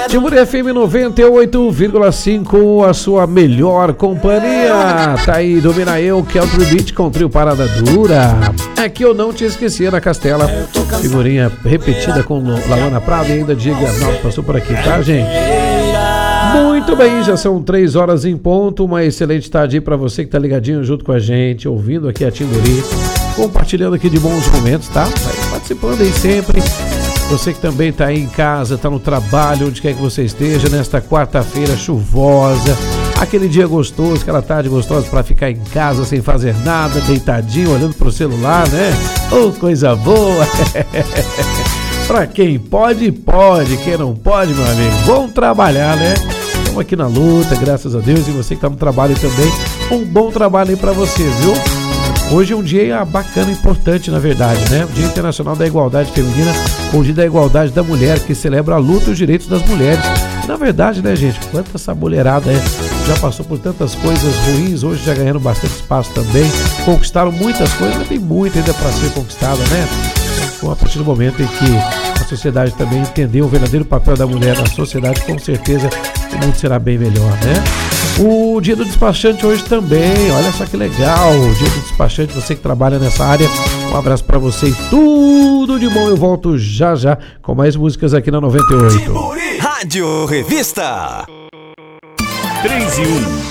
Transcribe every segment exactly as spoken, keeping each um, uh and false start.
Timburi F M noventa e oito vírgula cinco, a sua melhor companhia. Tá aí, Domina Eu, que é o Beat com trio Parada Dura. É que eu não te esquecia na Castela. Figurinha repetida com Lawana Prado e ainda Diego Arnaldo passou por aqui, tá, gente? Muito bem, já são três horas em ponto. Uma excelente tarde aí pra você que tá ligadinho junto com a gente, ouvindo aqui a Timburi, compartilhando aqui de bons momentos, tá? Vai participando aí sempre. Você que também está aí em casa, está no trabalho, onde quer que você esteja, nesta quarta-feira chuvosa, aquele dia gostoso, aquela tarde gostosa para ficar em casa sem fazer nada, deitadinho, olhando pro celular, né? Oh, coisa boa! Para quem pode, pode. Quem não pode, meu amigo, vamos trabalhar, né? Estamos aqui na luta, graças a Deus. E você que está no trabalho também, um bom trabalho aí para você, viu? Hoje é um dia bacana, importante, na verdade, né? O Dia Internacional da Igualdade Feminina, o Dia da Igualdade da Mulher, que celebra a luta e os direitos das mulheres. E, na verdade, né, gente, quanta essa mulherada é, já passou por tantas coisas ruins, hoje já ganharam bastante espaço também, conquistaram muitas coisas, mas tem muito ainda para ser conquistada, né? Então, a partir do momento em que a sociedade também entender o verdadeiro papel da mulher na sociedade, com certeza o mundo será bem melhor, né? O Dia do Despachante hoje também, olha só que legal, o Dia do Despachante, você que trabalha nessa área, um abraço pra você e tudo de bom. Eu volto já já com mais músicas aqui na noventa e oito. Timburi Rádio Revista três e um.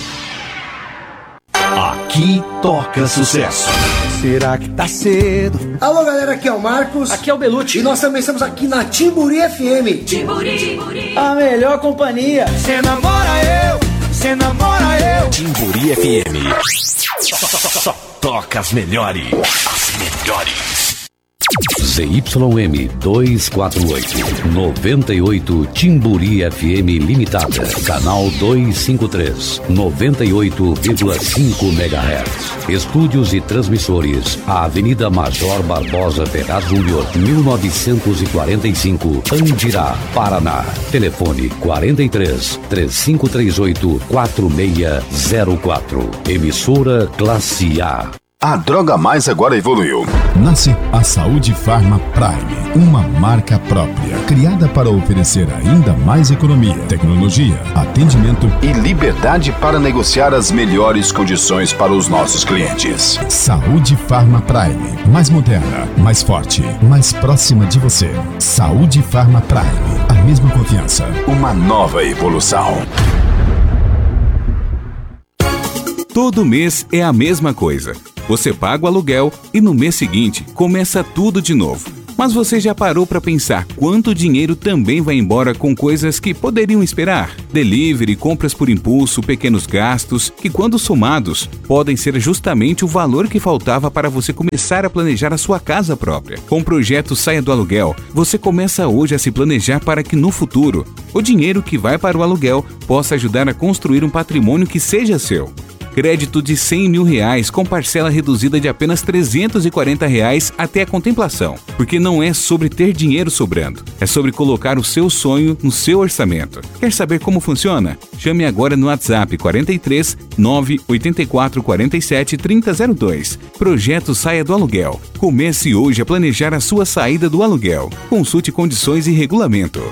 Aqui toca sucesso. Será que tá cedo? Alô, galera, aqui é o Marcos. Aqui é o Belucci. E nós também estamos aqui na Timburi F M. Timburi, Timburi, a melhor companhia. Cê namora eu, cê namora eu. Timburi F M. Só, só, só, só toca as melhores. As melhores. Z Y M duzentos e quarenta e oito, noventa e oito Timburi F M Limitada, canal duzentos e cinquenta e três, noventa e oito vírgula cinco megahertz. Estúdios e transmissores, a Avenida Major Barbosa Ferraz Júnior, mil novecentos e quarenta e cinco, Andirá, Paraná. Telefone quarenta e três, trinta e cinco trinta e oito, quarenta e seis zero quatro. Emissora Classe A. A Droga Mais agora evoluiu. Nasce a Saúde Farma Prime, uma marca própria, criada para oferecer ainda mais economia, tecnologia, atendimento e liberdade para negociar as melhores condições para os nossos clientes. Saúde Farma Prime, mais moderna, mais forte, mais próxima de você. Saúde Farma Prime, a mesma confiança. Uma nova evolução. Todo mês é a mesma coisa. Você paga o aluguel e no mês seguinte começa tudo de novo. Mas você já parou para pensar quanto dinheiro também vai embora com coisas que poderiam esperar? Delivery, compras por impulso, pequenos gastos, que quando somados, podem ser justamente o valor que faltava para você começar a planejar a sua casa própria. Com o projeto Saia do Aluguel, você começa hoje a se planejar para que no futuro, o dinheiro que vai para o aluguel possa ajudar a construir um patrimônio que seja seu. Crédito de cem mil reais com parcela reduzida de apenas trezentos e quarenta reais até a contemplação. Porque não é sobre ter dinheiro sobrando, é sobre colocar o seu sonho no seu orçamento. Quer saber como funciona? Chame agora no WhatsApp quarenta e três, nove oito quatro, quarenta e sete, trinta zero dois. Projeto Saia do Aluguel. Comece hoje a planejar a sua saída do aluguel. Consulte condições e regulamento.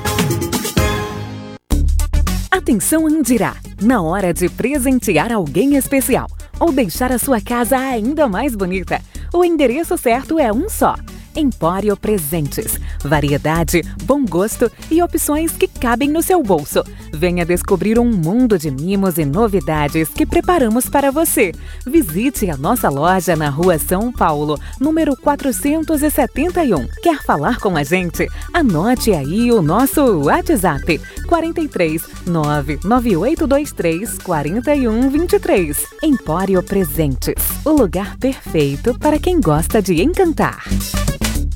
Atenção, Andirá! Na hora de presentear alguém especial ou deixar a sua casa ainda mais bonita, o endereço certo é um só. Empório Presentes. Variedade, bom gosto e opções que cabem no seu bolso. Venha descobrir um mundo de mimos e novidades que preparamos para você. Visite a nossa loja na Rua São Paulo, número quatrocentos e setenta e um. Quer falar com a gente? Anote aí o nosso WhatsApp quarenta e três, nove nove oito dois três, quarenta e um vinte e três. Empório Presentes. O lugar perfeito para quem gosta de encantar.